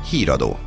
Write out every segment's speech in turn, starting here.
Híradó.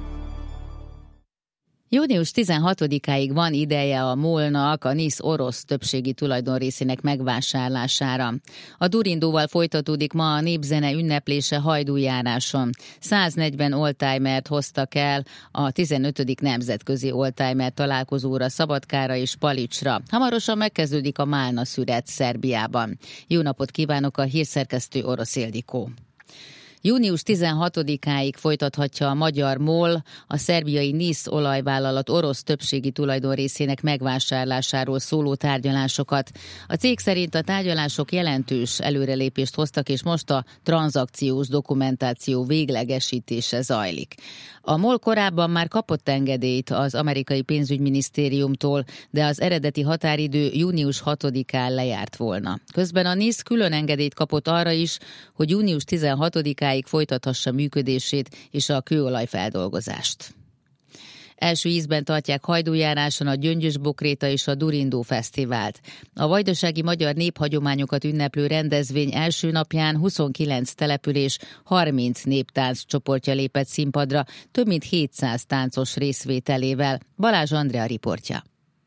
Június 16-áig van ideje a MOL-nak a NISZ orosz többségi tulajdonrészének megvásárlására. A Durindóval folytatódik ma a népzene ünneplése Hajdújáráson. 140 oldtimert hoztak el a 15. nemzetközi oldtimer találkozóra Szabadkára és Palicsra. Hamarosan megkezdődik a Málna szüret Szerbiában. Jó napot kívánok, a hírszerkesztő Orosz Ildikó. Június 16-áig folytathatja a magyar MOL a szerbiai NISZ olajvállalat orosz többségi tulajdonrészének megvásárlásáról szóló tárgyalásokat. A cég szerint a tárgyalások jelentős előrelépést hoztak, és most a tranzakciós dokumentáció véglegesítése zajlik. A MOL korábban már kapott engedélyt az amerikai pénzügyminisztériumtól, de az eredeti határidő június 6-án lejárt volna. Közben a NISZ külön engedélyt kapott arra is, hogy június 16-áig folytathassa működését és a kőolajfeldolgozást. Első ízben tartják Hajdújáráson a Gyöngyös-Bokréta és a Durindó Fesztivált. A vajdasági magyar néphagyományokat ünneplő rendezvény első napján 29 település, 30 néptánc csoportja lépett színpadra, több mint 700 táncos részvételével. Balázs Andrea riportja.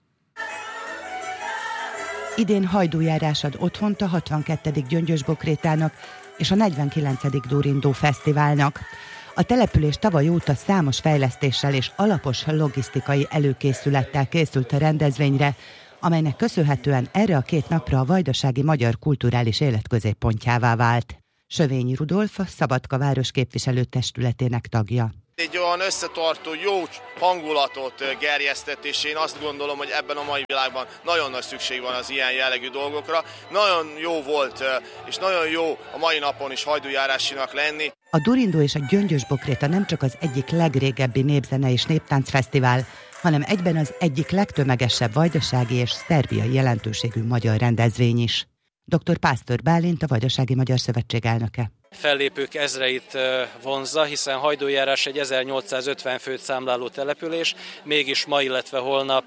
Idén Hajdújárás ad otthont a 62. Gyöngyös-Bokrétának és a 49. Durindó Fesztiválnak. A település tavaly óta számos fejlesztéssel és alapos logisztikai előkészülettel készült a rendezvényre, amelynek köszönhetően erre a két napra a vajdasági magyar kulturális élet középpontjává vált. Sövényi Rudolf, a Szabadka város képviselőtestületének tagja. Egy olyan összetartó, jó hangulatot gerjesztett, és én azt gondolom, hogy ebben a mai világban nagyon nagy szükség van az ilyen jellegű dolgokra. Nagyon jó volt, és nagyon jó a mai napon is hajdújárásinak lenni. A Durindó és a Gyöngyös-Bokréta nem csak az egyik legrégebbi népzene és néptáncfesztivál, hanem egyben az egyik legtömegesebb vajdasági és szerbiai jelentőségű magyar rendezvény is. Dr. Pásztor Bálint, a Vajdasági Magyar Szövetség elnöke. Fellépők ezreit vonzza, hiszen Hajdújárás egy 1850 főt számláló település, mégis ma, illetve holnap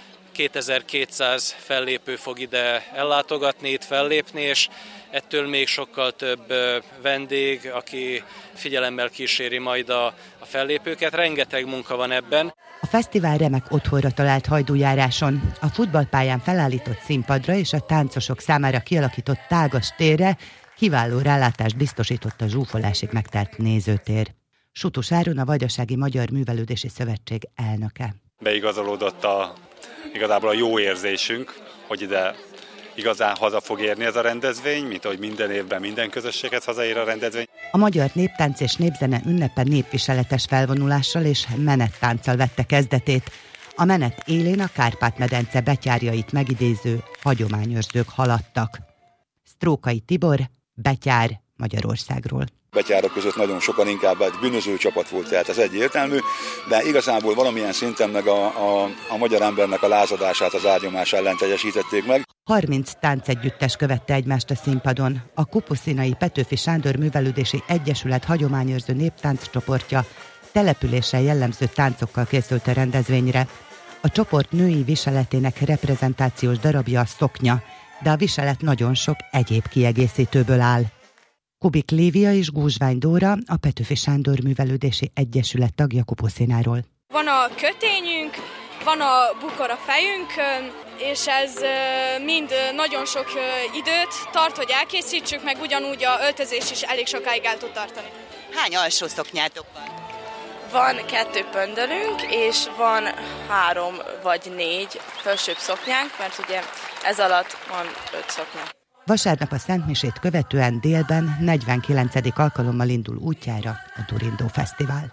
2200 fellépő fog ide ellátogatni, itt fellépni, és ettől még sokkal több vendég, aki figyelemmel kíséri majd a fellépőket. Rengeteg munka van ebben. A fesztivál remek otthonra talált Hajdújáráson. A futballpályán felállított színpadra és a táncosok számára kialakított tágas térre kiváló rálátást biztosított a zsúfolásig megtelt nézőtér. Sutus Áron, a Vajdasági Magyar Művelődési Szövetség elnöke. Beigazolódott igazából a jó érzésünk, hogy ide igazán haza fog érni ez a rendezvény, mint ahogy minden évben minden közösséghez hazaér a rendezvény. A magyar néptánc és népzene ünnepe népviseletes felvonulással és menettánccal vette kezdetét. A menet élén a Kárpát-medence betyárjait megidéző hagyományőrzők haladtak. Sztrókai Tibor, betyár Magyarországról. Betyárok között nagyon sokan inkább egy bűnöző csapat volt, tehát ez egyértelmű, de igazából valamilyen szinten meg a magyar embernek a lázadását az árnyomás ellen teljesítették meg. 30 táncegyüttes követte egymást a színpadon. A Kupuszinai Petőfi Sándor Művelődési Egyesület hagyományőrző néptánccsoportja településsel jellemző táncokkal készült a rendezvényre. A csoport női viseletének reprezentációs darabja a szoknya, de a viselet nagyon sok egyéb kiegészítőből áll. Kubik Lívia és Gúzsvány Dóra, a Petőfi Sándor Művelődési Egyesület tagja Kupuszináról. Van a kötényünk, van a bukor a fejünkön, és ez mind nagyon sok időt tart, hogy elkészítsük, meg ugyanúgy a öltözés is elég sokáig el tud tartani. Hány alsó szoknyátok van? Van 2 pöndölünk, és van 3 vagy 4 felsőbb szoknyánk, mert ugye ez alatt van 5 szoknya. Vasárnap a Szentmisét követően délben 49. alkalommal indul útjára a Durindó Fesztivál.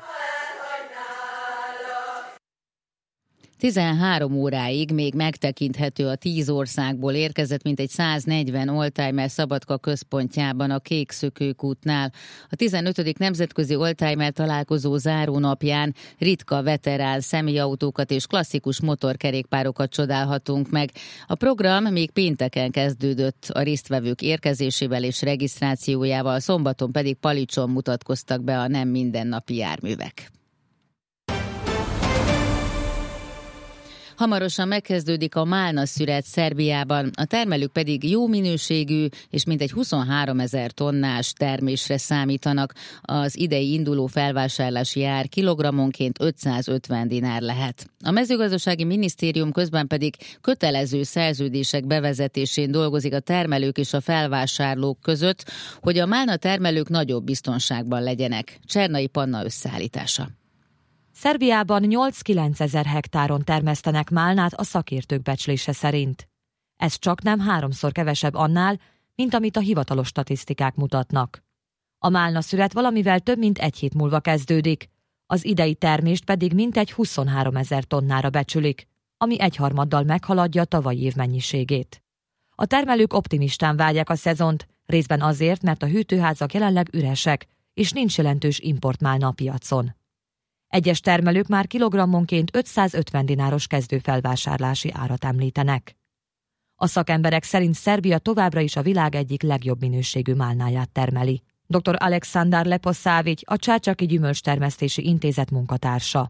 13 óráig még megtekinthető a 10 országból érkezett mintegy 140 oldtimer Szabadka központjában a Kékszökőkútnál. A 15. nemzetközi oldtimer találkozó zárónapján ritka veterán személyautókat és klasszikus motorkerékpárokat csodálhatunk meg. A program még pénteken kezdődött, a résztvevők érkezésével és regisztrációjával, szombaton pedig Palicson mutatkoztak be a nem mindennapi járművek. Hamarosan megkezdődik a málna szüret Szerbiában, a termelők pedig jó minőségű és mintegy 23 000 tonnás termésre számítanak. Az idei induló felvásárlási ár kilogrammonként 550 dinár lehet. A mezőgazdasági minisztérium közben pedig kötelező szerződések bevezetésén dolgozik a termelők és a felvásárlók között, hogy a málna termelők nagyobb biztonságban legyenek. Csernai Panna összeállítása. Szerbiában 8-9 ezer hektáron termesztenek málnát a szakértők becslése szerint. Ez csaknem 3-szor kevesebb annál, mint amit a hivatalos statisztikák mutatnak. A málnaszüret valamivel több mint egy hét múlva kezdődik, az idei termést pedig mintegy 23 000 tonnára becsülik, ami 1/3 meghaladja a tavalyi év mennyiségét. A termelők optimistán várják a szezont, részben azért, mert a hűtőházak jelenleg üresek, és nincs jelentős importmálna a piacon. Egyes termelők már kilogrammonként 550 dináros kezdőfelvásárlási árat említenek. A szakemberek szerint Szerbia továbbra is a világ egyik legjobb minőségű málnáját termeli. Dr. Aleksandar Leposavić, a Csácsaki Gyümölcstermesztési Intézet munkatársa.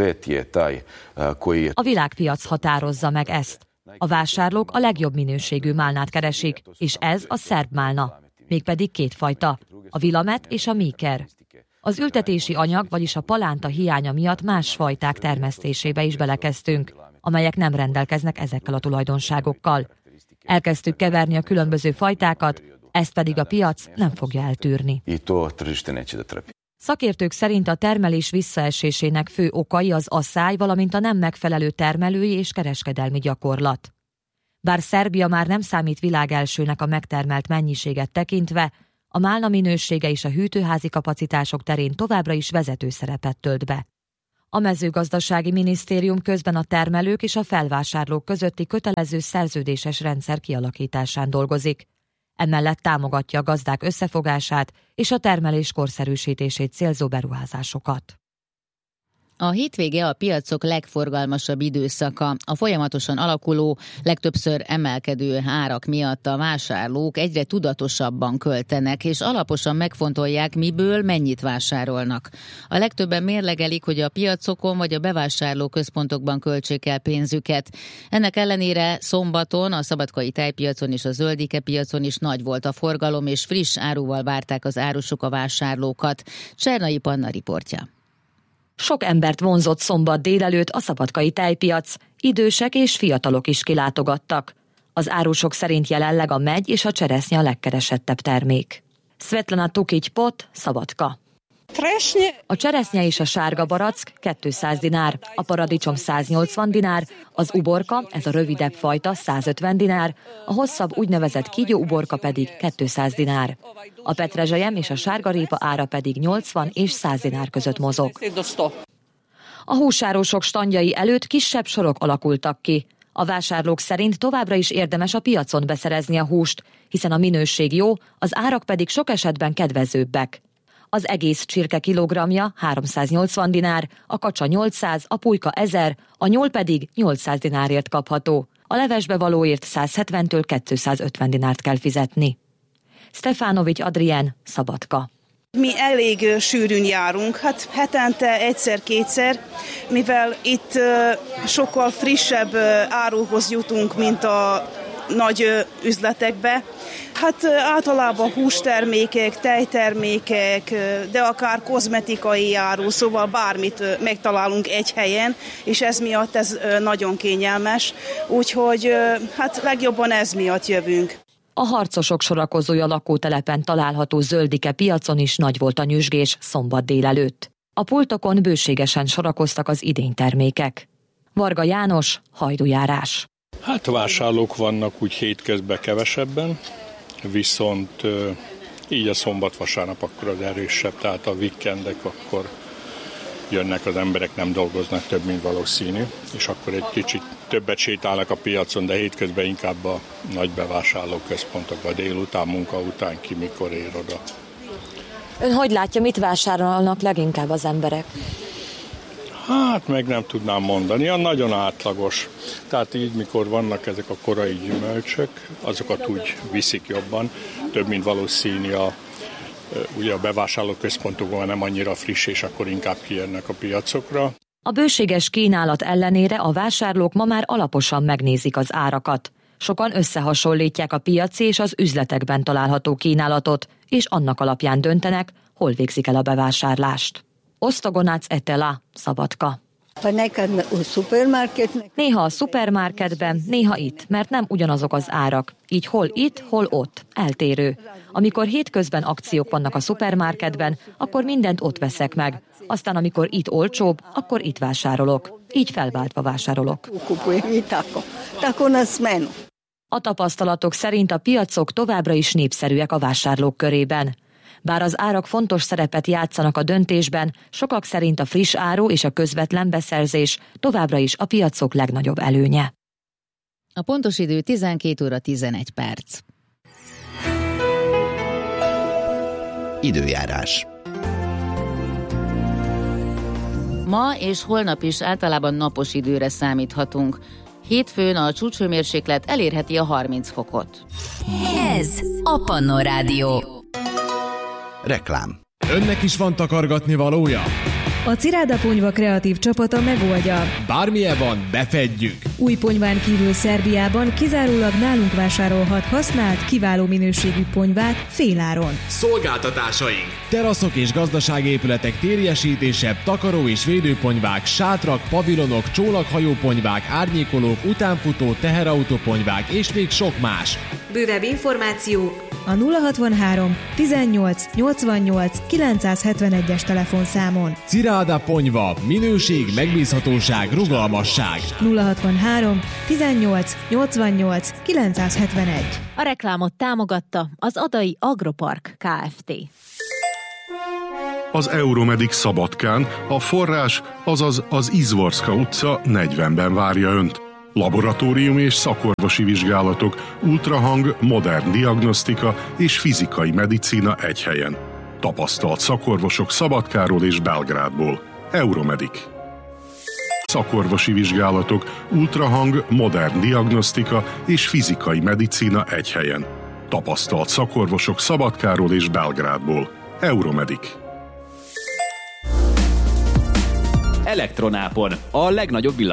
A világpiac határozza meg ezt. A vásárlók a legjobb minőségű málnát keresik, és ez a szerb málna, mégpedig 2 fajta, a Vilamet és a Míker. Az ültetési anyag, vagyis a palánta hiánya miatt más fajták termesztésébe is belekezdtünk, amelyek nem rendelkeznek ezekkel a tulajdonságokkal. Elkezdtük keverni a különböző fajtákat, ezt pedig a piac nem fogja eltűrni. Szakértők szerint a termelés visszaesésének fő okai az asszály, valamint a nem megfelelő termelői és kereskedelmi gyakorlat. Bár Szerbia már nem számít világelsőnek a megtermelt mennyiséget tekintve, a málna minősége és a hűtőházi kapacitások terén továbbra is vezető szerepet tölt be. A mezőgazdasági minisztérium közben a termelők és a felvásárlók közötti kötelező szerződéses rendszer kialakításán dolgozik. Emellett támogatja a gazdák összefogását és a termelés korszerűsítését célzó beruházásokat. A hétvége a piacok legforgalmasabb időszaka. A folyamatosan alakuló, legtöbbször emelkedő árak miatt a vásárlók egyre tudatosabban költenek, és alaposan megfontolják, miből mennyit vásárolnak. A legtöbben mérlegelik, hogy a piacokon vagy a bevásárlóközpontokban költsék el pénzüket. Ennek ellenére szombaton a szabadkai tejpiacon és a zöldike piacon is nagy volt a forgalom, és friss áruval várták az árusok a vásárlókat. Csernai Panna riportja. Sok embert vonzott szombat délelőtt a szabadkai tejpiac, idősek és fiatalok is kilátogattak. Az árusok szerint jelenleg a megy és a cseresznye a legkeresettebb termék. Svetlana Tukics-Pot, Szabadka. A cseresznye és a sárga barack 200 dinár, a paradicsom 180 dinár, az uborka, ez a rövidebb fajta, 150 dinár, a hosszabb úgynevezett kígyó uborka pedig 200 dinár. A petrezselyem és a sárgarépa ára pedig 80 és 100 dinár között mozog. A húsárusok standjai előtt kisebb sorok alakultak ki. A vásárlók szerint továbbra is érdemes a piacon beszerezni a húst, hiszen a minőség jó, az árak pedig sok esetben kedvezőbbek. Az egész csirke kilogramja 380 dinár, a kacsa 800, a pulyka 1000, a nyúl pedig 800 dinárért kapható. A levesbe valóért 170-től 250 dinárt kell fizetni. Stefanovics Adrien, Szabadka. Mi elég sűrűn járunk, hát hetente egyszer-kétszer, mivel itt sokkal frissebb áruhoz jutunk, mint a nagy üzletekbe. Hát általában hústermékek, tejtermékek, de akár kozmetikai áru, szóval bármit megtalálunk egy helyen, és ez miatt ez nagyon kényelmes, úgyhogy hát legjobban ez miatt jövünk. A harcosok sorakozója lakótelepen található zöldike piacon is nagy volt a nyüzsgés szombat délelőtt. A pultokon bőségesen sorakoztak az idénytermékek. Varga János, Hajdujárás. Hát vásárlók vannak úgy hétközben kevesebben, viszont így a szombat-vasárnap akkor az erősebb, tehát a weekendek akkor jönnek az emberek, nem dolgoznak több, mint valószínű, és akkor egy kicsit többet sétálnak a piacon, de hétközben inkább a nagy bevásárlóközpontokban, délután, munka után ki mikor ér oda. Ön hogy látja, mit vásárolnak leginkább az emberek? Hát meg nem tudnám mondani, olyan nagyon átlagos. Tehát így, mikor vannak ezek a korai gyümölcsök, azokat úgy viszik jobban, több mint valószínű ugye a bevásárlóközpontokban nem annyira friss, és akkor inkább kijönnek a piacokra. A bőséges kínálat ellenére a vásárlók ma már alaposan megnézik az árakat. Sokan összehasonlítják a piaci és az üzletekben található kínálatot, és annak alapján döntenek, hol végzik el a bevásárlást. Osztogonác Etela, Szabadka. Néha a szupermarketben, néha itt, mert nem ugyanazok az árak. Így hol itt, hol ott. Eltérő. Amikor hétközben akciók vannak a szupermarketben, akkor mindent ott veszek meg. Aztán amikor itt olcsóbb, akkor itt vásárolok. Így felváltva vásárolok. A tapasztalatok szerint a piacok továbbra is népszerűek a vásárlók körében. Bár az árak fontos szerepet játszanak a döntésben, sokak szerint a friss áru és a közvetlen beszerzés továbbra is a piacok legnagyobb előnye. A pontos idő 12 óra 11 perc. Időjárás. Ma és holnap is általában napos időre számíthatunk. Hétfőn a csúcshőmérséklet elérheti a 30 fokot. Ez a Pannon Rádió. Reklám. Önnek is van takargatni valója? A Ciráda Ponyva kreatív csapata megoldja. Bármilyen van, befedjük. Új ponyván kívül Szerbiában kizárólag nálunk vásárolhat használt, kiváló minőségű ponyvát féláron. Szolgáltatásaink: teraszok és gazdaságépületek térjesítése, takaró és védőponyvák, sátrak, pavilonok, csónakhajóponyvák, árnyékolók, utánfutó, teherautóponyvák és még sok más. Bővebb információ a 063 18 88 971-es telefonszámon. Ciráda Ponyva. Minőség, megbízhatóság, rugalmasság. 063 18 88 971. A reklámot támogatta az Adai Agropark Kft. Az Euromedic Szabadkán a forrás, azaz az Izvorska utca 40-ben várja Önt. Laboratórium és szakorvosi vizsgálatok, ultrahang, modern diagnosztika és fizikai medicína egy helyen. Tapasztalt szakorvosok Szabadkáról és Belgrádból. Euromedic. Szakorvosi vizsgálatok, ultrahang, modern diagnosztika és fizikai medicína egy helyen. Tapasztalt szakorvosok Szabadkáról és Belgrádból. Euromedic. Elektronápon, a legnagyobb